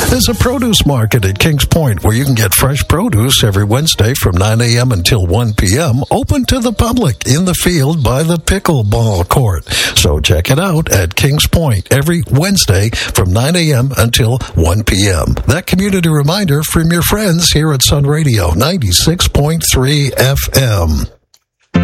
There's a produce market at Kings Point where you can get fresh produce every Wednesday from 9 a.m. until 1 p.m. open to the public in the field by the pickleball court. So check it out at Kings Point every Wednesday from 9 a.m. until 1 p.m. That community reminder from your friends here at Sun Radio 96.3 FM.